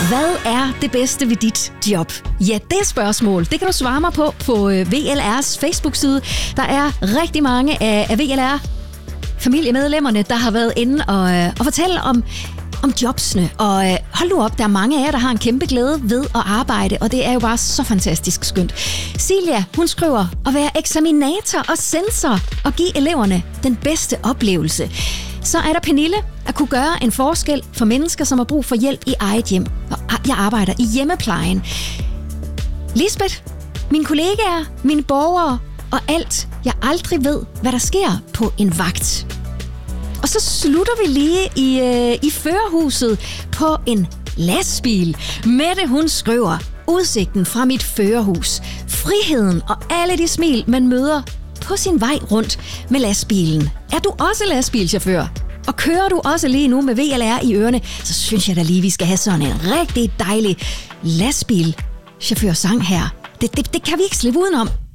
Hvad er det bedste ved dit job? Ja, det spørgsmål, det kan du svare mig på VLR's Facebook-side. Der er rigtig mange af VLR-familiemedlemmerne, der har været inde og fortælle om jobsene. Og hold nu op, der er mange af jer, der har en kæmpe glæde ved at arbejde, og det er jo bare så fantastisk skønt. Silja, hun skriver at være eksaminator og censor og give eleverne den bedste oplevelse. Så er der Pernille, at kunne gøre en forskel for mennesker, som har brug for hjælp i eget hjem. Og jeg arbejder i hjemmeplejen. Lisbeth, mine kollegaer, mine borgere og alt. Jeg aldrig ved, hvad der sker på en vagt. Og så slutter vi lige i førerhuset på en lastbil. Mette, hun skriver, udsigten fra mit førerhus. Friheden og alle de smil, man møder på sin vej rundt med lastbilen. Er du også lastbilchauffør? Og kører du også lige nu med VLR i ørerne, så synes jeg da lige, vi skal have sådan en rigtig dejlig lastbilchauffør-sang her. Det kan vi ikke slippe udenom.